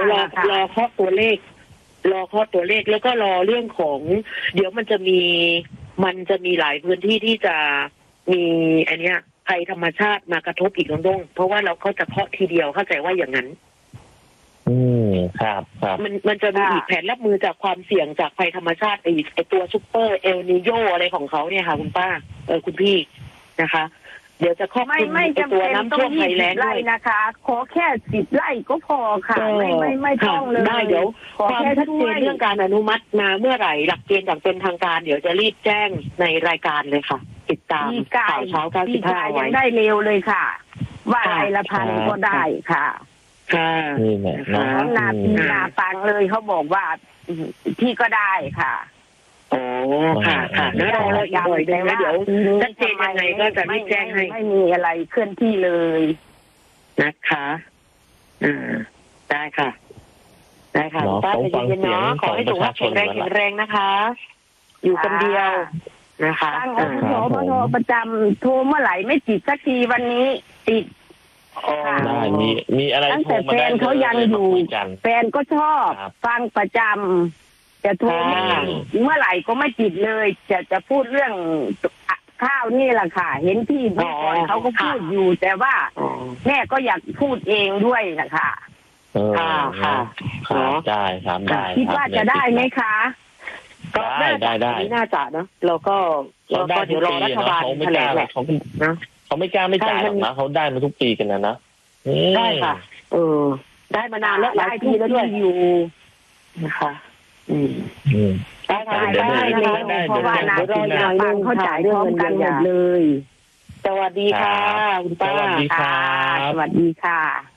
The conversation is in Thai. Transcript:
รอเคาะตัวเลขแล้วก็รอเรื่องของเดี๋ยวมันจะมีหลายพื้นที่ที่จะมีอันเนี้ยภัยธรรมชาติมากระทบอีกน้องเพราะว่าเขาจะเคาะทีเดียวเข้าใจว่าอย่างนั้นครับมันจะมีอีกแผนรับมือจากความเสี่ยงจากภัยธรรมชาติไอตัวซุปเปอร์เอลนิโยอะไรของเขาเนี่ยค่ะคุณป้าคุณพี่นะคะเดี๋ยวจะครอบคลุมในตัวน้ำท่วมภัยแล้งด้วยนะคะขอแค่10 ไร่ก็พอค่ะไม่ต้องเลยได้เดี๋ยวความชัดเจนเรื่องการอนุมัติมาเมื่อไหร่หลักเกณฑ์อย่างเป็นทางการเดี๋ยวจะรีบแจ้งในรายการเลยค่ะติดตามข่าวเช้า95ไว้ได้เร็วเลยค่ะว่าไร่ละพันก็ได้ค่ะนี่แหละนาปังเลยเขาบอกว่าพี่ก็ได้ค่ะค่ะแล้วรออีกหน่อยนึงแล้วเดี๋ยวชัดเจนยังไงก็จะรีบแจ้งให้ไม่มีอะไรเคลื่อนที่เลยนะคะได้ค่ะป้าใจเย็นๆเนาะขอให้สุขภาพแข็งแรงนะคะอยู่คนเดียวนะคะตั้งอสมประจำโทรเมื่อไหร่ไม่ติดสักทีวันนี้ติดได้มีอะไรโทรมาได้เขายังอยู่แฟนก็ชอบฟังประจำจะโทรเมื่อไหร่ก็ไม่ติดเลยจะพูดเรื่องข้าวนี่แหละค่ะเห็นพี่เมื่อก่อนเขาก็พูดอยู่แต่ว่าแม่ก็อยากพูดเองด้วยนะคะได้ครับได้คิดว่าจะได้ไหมคะก็ได้น่าจะนะแล้วก็เดี๋ยวรอรัฐบาลแถลงแหละเขาไม่กล้าไม่จ่ายหรอกนะเขาได้มาทุกปีกันนะได้ค่ะได้มานานแล้วหลายปีแล้วด้วยอยู่นะคะได้เพราะว่านาทีนาฟังเขาจ่ายพร้อมกันหมดเลยสวัสดีค่ะคุณป้าสวัสดีค่ะสวัสดีค่ะ